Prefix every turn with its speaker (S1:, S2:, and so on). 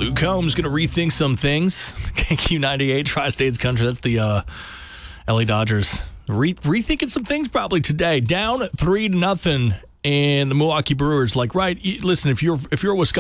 S1: Luke Combs going to rethink some things. KQ98, Tri-States Country. That's the LA Dodgers. Rethinking some things probably today. Down 3-0. And the Milwaukee Brewers, listen, if you're a Wisconsin